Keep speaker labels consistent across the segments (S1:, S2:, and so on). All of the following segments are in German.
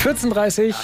S1: 14:30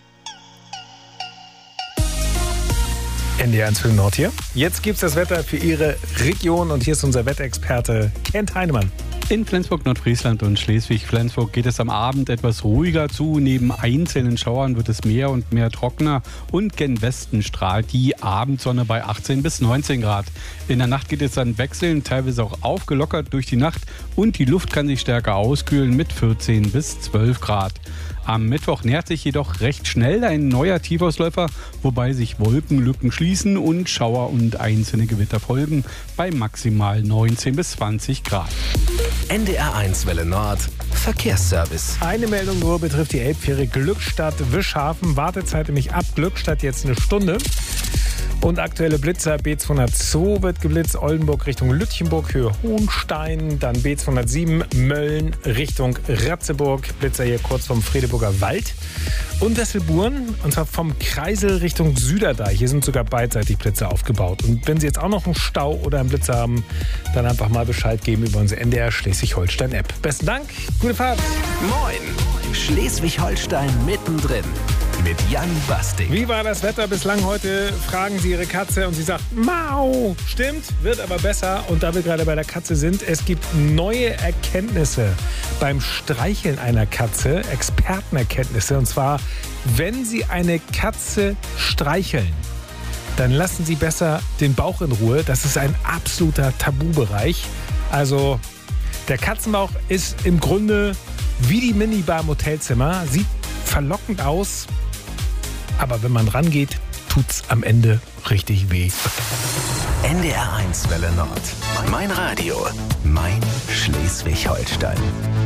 S1: NDR 1 Film Nord hier. Jetzt gibt's das Wetter für Ihre Region und hier ist unser Wetterexperte Kent Heinemann.
S2: In Flensburg, Nordfriesland und Schleswig-Flensburg geht es am Abend etwas ruhiger zu. Neben einzelnen Schauern wird es mehr und mehr trockener und gen Westen strahlt die Abendsonne bei 18 bis 19 Grad. In der Nacht geht es dann wechselnd, teilweise auch aufgelockert durch die Nacht und die Luft kann sich stärker auskühlen mit 14 bis 12 Grad. Am Mittwoch nähert sich jedoch recht schnell ein neuer Tiefausläufer, wobei sich Wolkenlücken schließen und Schauer und einzelne Gewitter folgen bei maximal 19 bis 20 Grad.
S3: NDR 1 Welle Nord Verkehrsservice.
S1: Eine Meldung nur betrifft die Elbfähre Glückstadt-Wischhafen. Wartezeit nämlich ab Glückstadt jetzt eine Stunde. Und aktuelle Blitzer, B202 wird geblitzt, Oldenburg Richtung Lütchenburg, Höhe Hohenstein, dann B207 Mölln Richtung Ratzeburg, Blitzer hier kurz vom Fredeburger Wald und Wesselburen, und zwar vom Kreisel Richtung Süderdeich. Hier sind sogar beidseitig Blitzer aufgebaut. Und wenn Sie jetzt auch noch einen Stau oder einen Blitzer haben, dann einfach mal Bescheid geben über unsere NDR Schleswig-Holstein-App. Besten Dank, gute Fahrt.
S3: Moin, Schleswig-Holstein mittendrin. Mit Jan Basting.
S1: Wie war das Wetter bislang heute? Fragen Sie Ihre Katze und sie sagt Mau. Stimmt, wird aber besser. Und da wir gerade bei der Katze sind, es gibt neue Erkenntnisse beim Streicheln einer Katze, Expertenerkenntnisse. Und zwar, wenn Sie eine Katze streicheln, dann lassen Sie besser den Bauch in Ruhe. Das ist ein absoluter Tabubereich. Also der Katzenbauch ist im Grunde wie die Minibar im Hotelzimmer. Sieht verlockend aus. Aber wenn man rangeht, tut's am Ende richtig weh.
S3: NDR 1 Welle Nord. Mein Radio. Mein Schleswig-Holstein.